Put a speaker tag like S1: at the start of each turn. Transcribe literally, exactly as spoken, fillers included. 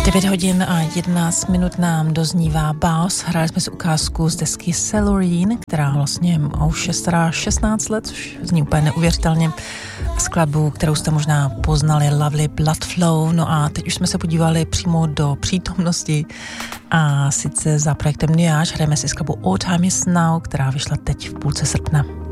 S1: devět hodin a jedenáct minut nám doznívá Bass. Hráli jsme si ukázku z desky Celorin, která vlastně už je stará šestnáct let, což zní úplně neuvěřitelně. Skladbu, kterou jste možná poznali, Lovely Blood Flow. No a teď už jsme se podívali přímo do přítomnosti a sice za projektem Nuage hrajeme si skladbu All Time Is Now, která vyšla teď v půlce srpna.